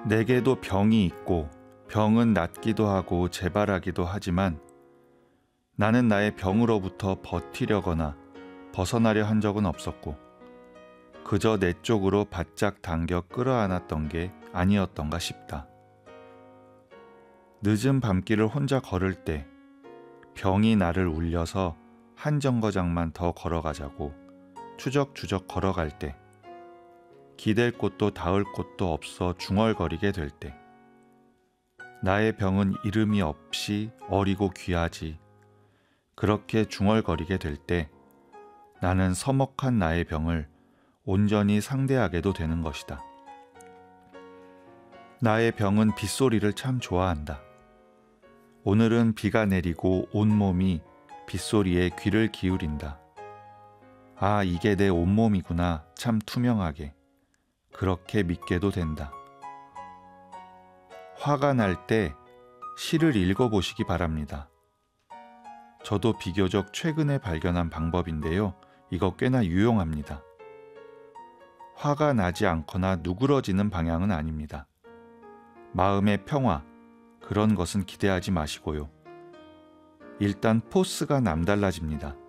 내게도 병이 있고 병은 낫기도 하고 재발하기도 하지만 나는 나의 병으로부터 버티려거나 벗어나려 한 적은 없었고 그저 내 쪽으로 바짝 당겨 끌어안았던 게 아니었던가 싶다. 늦은 밤길을 혼자 걸을 때 병이 나를 울려서 한 정거장만 더 걸어가자고 추적추적 걸어갈 때 기댈 곳도 닿을 곳도 없어 중얼거리게 될 때 나의 병은 이름이 없이 어리고 귀하지 그렇게 중얼거리게 될 때 나는 서먹한 나의 병을 온전히 상대하게도 되는 것이다. 나의 병은 빗소리를 참 좋아한다. 오늘은 비가 내리고 온몸이 빗소리에 귀를 기울인다. 아, 이게 내 온몸이구나. 참 투명하게. 그렇게 믿게도 된다. 화가 날 때 시를 읽어보시기 바랍니다. 저도 비교적 최근에 발견한 방법인데요. 이거 꽤나 유용합니다. 화가 나지 않거나 누그러지는 방향은 아닙니다. 마음의 평화, 그런 것은 기대하지 마시고요. 일단 포스가 남달라집니다.